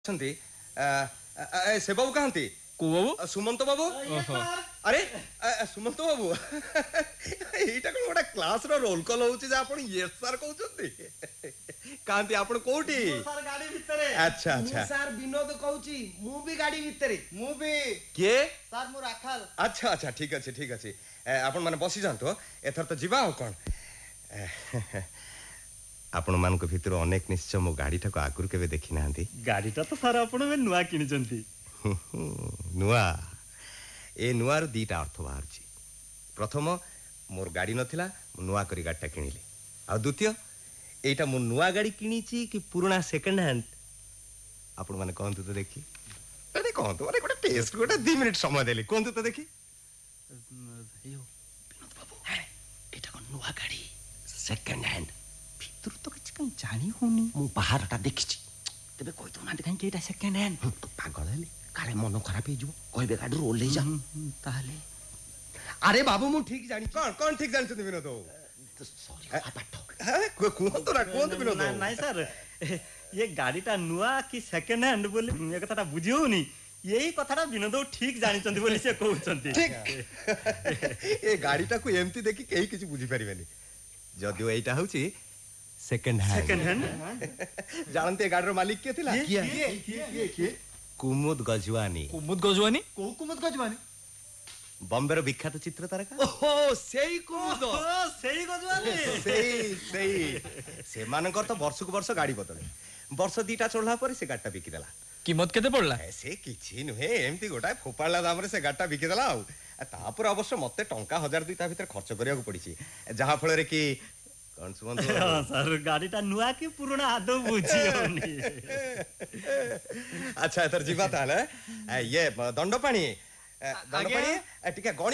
ଅଛନ୍ତି ସେ ବାବୁ କାହାନ୍ତି? କୋଉ ବାବୁ? ସୁମନ୍ତ ବାବୁ। ଆରେ ସୁମନ୍ତ ବାବୁ ଏଇଟା କଣ ଗୋଟେ କ୍ଲାସର ରୋଲ କଲ ହଉଛି ଯେ ଆପଣ ୟେସ୍ ସାର୍ କହୁଛନ୍ତି? କାହାନ୍ତି ଆପଣ କୋଉଠି? ସାର୍ ଗାଡି ଭିତରେ। ଆଚ୍ଛା ଆଚ୍ଛା। ମୁଁ ସାର୍ ବିନୋଦ କହୁଛି, ମୁଁ ବି ଗାଡି ଭିତରେ। ମୁଁ ବି। କିଏ? ସାର୍ ମୁଁ ରାଖାଲ। ଆଚ୍ଛା ଆଚ୍ଛା ଠିକ ଅଛି ଠିକ ଅଛି। ଆପଣ ମାନେ ବସି ଯାଆନ୍ତୁ, ଏଥର ତ ଯିବା ଆଉ କଣ। ଆପଣ ମାନଙ୍କ ଭିତରୁ ଅନେକ ନିଶ୍ଚୟ ମୋ ଗାଡିଟାକୁ ଆଗରୁ କେବେ ଦେଖି ନାହାନ୍ତି। ଗାଡିଟା ତ ସାର୍ ଆପଣ ଏବେ ନୂଆ କିଣିଛନ୍ତି। ନୂଆ? ଏ ନୂଆର ଦିଟା ଅର୍ଥ ବାହାରୁଛି। ପ୍ରଥମ, ମୋର ଗାଡି ନଥିଲା, ମୁଁ ନୂଆ କରି ଗାଡିଟା କିଣିଲି। ଆଉ ଦ୍ୱିତୀୟ, ଏଇଟା ମୁଁ ନୂଆ ଗାଡି କିଣିଛି କି ପୁରୁଣା ସେକେଣ୍ଡ ହ୍ୟାଣ୍ଡ, ଆପଣ ମାନେ କହନ୍ତୁ ତ ଦେଖି। କହନ୍ତୁ, ମାନେ ଗୋଟେ ଟେଷ୍ଟ, ଗୋଟେ 2 ମିନିଟ୍ ସମୟ ଦେଲି, କୁହନ୍ତୁ ତ ଦେଖି। ବିନୋଦ ବାବୁ, ଏଇଟା କଣ ନୂଆ ଗାଡି ସେକେଣ୍ଡ ହ୍ୟାଣ୍ଡ? ଭିତରୁ ତ କିଛି କାହିଁ ଜାଣି ହଉନି। ମୁଁ ବାହାରଟା ଦେଖିଛି। ତେବେ କହିଦଉନାହାନ୍ତି କାହିଁକି ଏଇଟା ସେକେଣ୍ଡ ହ୍ୟାଣ୍ଡ? ପାଗଳ ହେଲେ କାଳେ ମନ ଖରାପ ହେଇଯିବ, କହିବେ ଗାଡିରୁ ଓହ୍ଲେଇ ଯା। ତାହେଲେ ଆରେ ବାବୁ, ମୁଁ ଠିକ ଜାଣିଛି। କଣ ଠିକ ଜାଣିଛନ୍ତି ବିନୋଦ ବାବୁ? କୁହନ୍ତୁ ନା, କୁହନ୍ତୁ ବିନୋଦ ବାବୁ। ନାଇଁ ସାର୍, ये ଗାଡିଟା ନୂଆ କି ସେକେଣ୍ଡ ହ୍ୟାଣ୍ଡ ବୋଲି ଏ କଥାଟା ବୁଝି ହଉନି। ଏଇ କଥାଟା ବିନୋଦ ଠିକ ଜାଣିଛନ୍ତି ବୋଲି ସେ କହୁଛନ୍ତି। ଏ ଗାଡିଟାକୁ ଏମିତି ଦେଖି କେହି କିଛି ବୁଝିପାରିବେନି, ଯଦିଓ ଏଇଟା ହଉଛି ସେକେଣ୍ଡ ହ୍ୟାଣ୍ଡ। ଜାଣନ୍ତି ଏ ଗାଡିର ମାଲିକ କିଏ ଥିଲା? କୁମୁଦ ଗଜୱାନି। କୁମୁଦ ଗଜୱାନି? କୋଉ କୁମୁଦ ଗଜୱାନି? ବମ୍ବେର ବିଖ୍ୟାତ ଚିତ୍ର ତାରକା। ଓହୋ, ସେଇ କୁମୁଦ। ସେଇ ଗଜୱାନି। ସେଇ ସେମାନଙ୍କର ତ ବର୍ଷକୁ ବର୍ଷ ଗାଡି ବଦଳେ। ବର୍ଷ 2ଟା ଚଢିଲା ପରେ ସେ ଗାଡିଟା ବିକିଦେଲା। କିମତ କେତେ ପଡିଲା? ସେ କିଛି ନୁହେଁ, ଏମିତି ଗୋଟାଏ ଫୋପାଡିଲା ଦାମରେ ସେ ଗାଡିଟା ବିକିଦେଲା। ଆଉ ତାପରେ ଅବଶ୍ୟ ମତେ ଟଙ୍କା 1000-2 ତା ଭିତରେ ଖର୍ଚ୍ଚ କରିବାକୁ ପଡିଛି, ଯାହା ଫଳରେ କି କଣ ଶୁଣନ୍ତୁ ସାର୍, ଗାଡିଟା ନୂଆ କି ପୁରୁଣା ଆଦୌ ବୁଝି ହଉନି। ଆଚ୍ଛା, ଏଥର ଯିବା ତାହେଲେ। ଇଏ ଦଣ୍ଡପାଣି ଟିକେ ଗଣି